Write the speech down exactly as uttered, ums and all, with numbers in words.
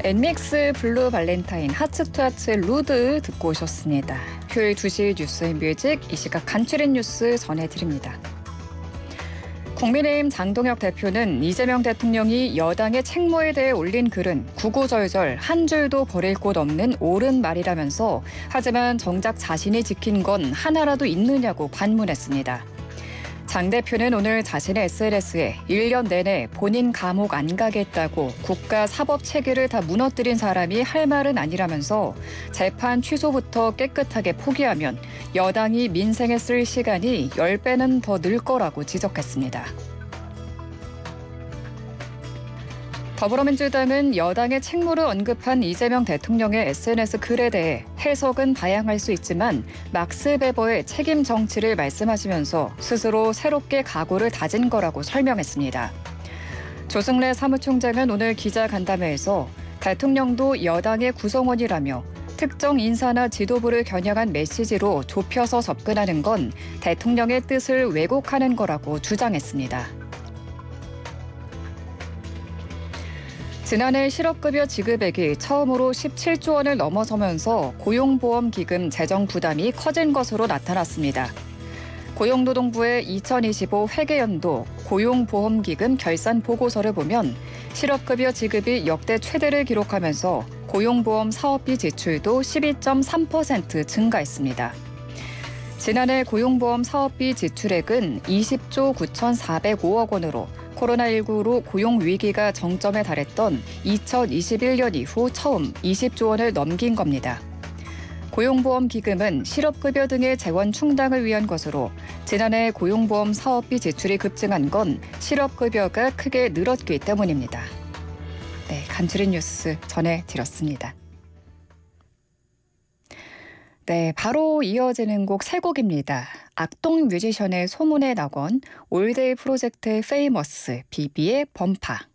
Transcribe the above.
엔믹스 블루 발렌타인 하츠 투 하츠 루드 듣고 오셨습니다. 토요일 두 시 뉴스 앤 뮤직, 이 시각 간추린 뉴스 전해드립니다. 국민의힘 장동혁 대표는 이재명 대통령이 여당의 책무에 대해 올린 글은 구구절절 한 줄도 버릴 곳 없는 옳은 말이라면서, 하지만 정작 자신이 지킨 건 하나라도 있느냐고 반문했습니다. 장 대표는 오늘 자신의 에스엔에스에 일 년 내내 본인 감옥 안 가겠다고 국가 사법 체계를 다 무너뜨린 사람이 할 말은 아니라면서, 재판 취소부터 깨끗하게 포기하면 여당이 민생에 쓸 시간이 십 배는 더 늘 거라고 지적했습니다. 더불어민주당은 여당의 책무를 언급한 이재명 대통령의 에스엔에스 글에 대해 해석은 다양할 수 있지만 막스 베버의 책임 정치를 말씀하시면서 스스로 새롭게 각오를 다진 거라고 설명했습니다. 조승래 사무총장은 오늘 기자간담회에서 대통령도 여당의 구성원이라며 특정 인사나 지도부를 겨냥한 메시지로 좁혀서 접근하는 건 대통령의 뜻을 왜곡하는 거라고 주장했습니다. 지난해 실업급여 지급액이 처음으로 십칠조 원을 넘어서면서 고용보험기금 재정 부담이 커진 것으로 나타났습니다. 고용노동부의 이천이십오 회계연도 고용보험기금 결산 보고서를 보면 실업급여 지급이 역대 최대를 기록하면서 고용보험 사업비 지출도 십이 점 삼 퍼센트 증가했습니다. 지난해 고용보험 사업비 지출액은 이십조 구천사백오억 원으로 코로나십구로 고용위기가 정점에 달했던 이천이십일 년 이후 처음 이십조 원을 넘긴 겁니다. 고용보험기금은 실업급여 등의 재원 충당을 위한 것으로 지난해 고용보험 사업비 지출이 급증한 건 실업급여가 크게 늘었기 때문입니다. 네, 간추린 뉴스 전해드렸습니다. 네, 바로 이어지는 곡 세 곡입니다. 악동 뮤지션의 소문의 낙원, 올데이 프로젝트의 페이머스, 비비의 범파.